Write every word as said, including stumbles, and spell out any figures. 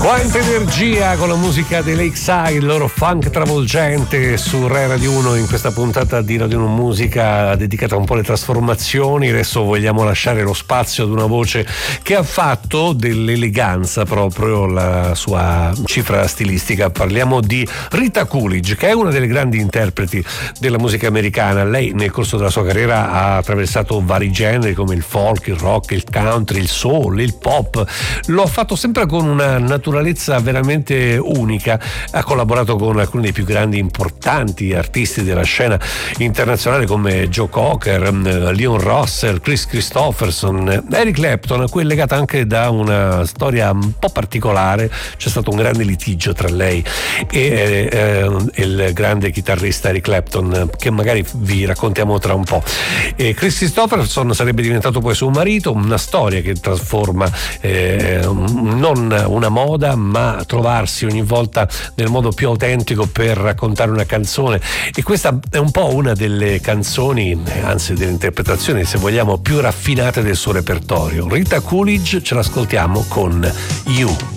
Quanta energia con la musica dei Lakeside, il loro funk travolgente su Rai Radio uno in questa puntata di Radio uno Musica dedicata un po' alle trasformazioni. Adesso vogliamo lasciare lo spazio ad una voce che ha fatto dell'eleganza proprio la sua cifra stilistica. Parliamo di Rita Coolidge, che è una delle grandi interpreti della musica americana. Lei nel corso della sua carriera ha attraversato vari generi come il folk, il rock, il country, il soul, il pop. Lo ha fatto sempre con una naturalezza veramente unica. Ha collaborato con alcuni dei più grandi importanti artisti della scena internazionale come Joe Cocker, Leon Russell, Chris Christopherson, Eric Clapton, a cui è legata anche da una storia un po' particolare. C'è stato un grande litigio tra lei e eh, il grande chitarrista Eric Clapton, che magari vi raccontiamo tra un po'. E Chris Christopherson sarebbe diventato poi suo marito, una storia che trasforma eh, non una moda ma trovarsi ogni volta nel modo più autentico per raccontare una canzone, e questa è un po' una delle canzoni, anzi delle interpretazioni se vogliamo più raffinate del suo repertorio. Rita Coolidge, ce l'ascoltiamo con You.